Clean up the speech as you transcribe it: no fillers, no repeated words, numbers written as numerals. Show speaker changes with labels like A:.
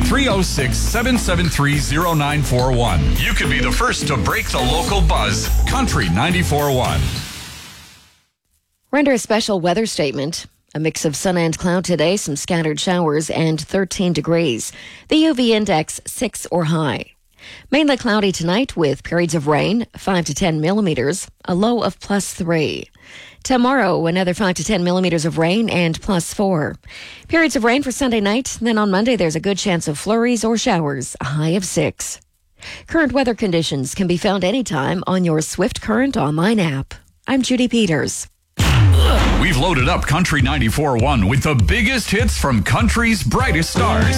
A: 306-773-0941. You could be the first to break the local buzz. Country 94.1.
B: We're under a special weather statement. A mix of sun and cloud today, some scattered showers, and 13 degrees. The UV index 6 or high. Mainly cloudy tonight with periods of rain, 5 to 10 millimeters, a low of +3. Tomorrow, another 5 to 10 millimeters of rain and +4. Periods of rain for Sunday night. Then on Monday, there's a good chance of flurries or showers, a high of 6. Current weather conditions can be found anytime on your Swift Current online app. I'm Judy Peters.
A: We've loaded up Country 94.1 with the biggest hits from country's brightest stars.